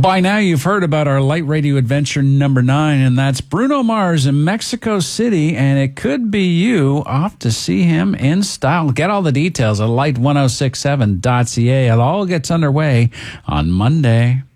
By now, you've heard about our light radio adventure number 9, and that's Bruno Mars in Mexico City, and it could be you off to see him in style. Get all the details at light1067.ca. It all gets underway on Monday.